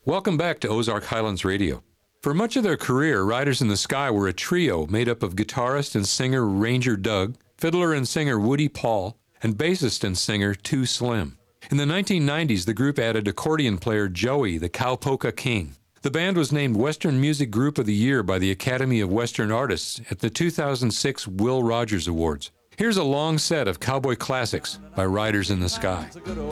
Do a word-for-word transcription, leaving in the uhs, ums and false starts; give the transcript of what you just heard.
Welcome back to Ozark Highlands Radio. For much of their career, Riders in the Sky were a trio made up of guitarist and singer Ranger Doug, fiddler and singer Woody Paul, and bassist and singer Too Slim. In the nineteen nineties, the group added accordion player Joey, the Cowpoke King. The band was named Western Music Group of the Year by the Academy of Western Artists at the two thousand six Will Rogers Awards. Here's a long set of cowboy classics by Riders in the Sky.